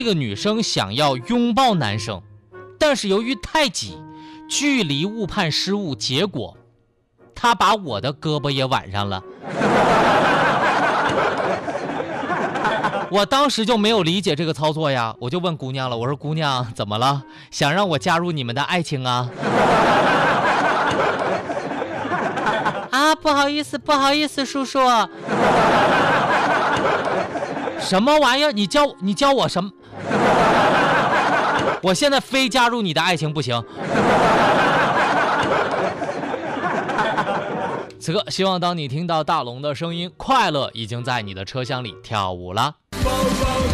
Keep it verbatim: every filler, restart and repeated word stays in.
这个女生想要拥抱男生，但是由于太挤，距离误判失误，结果她把我的胳膊也挽上了。我当时就没有理解这个操作呀，我就问姑娘了，我说姑娘怎么了？想让我加入你们的爱情啊？啊，不好意思，不好意思，叔叔。什么玩意儿？你教你教我什么？我现在非加入你的爱情不行。此刻，希望当你听到大龙的声音，快乐已经在你的车厢里跳舞了。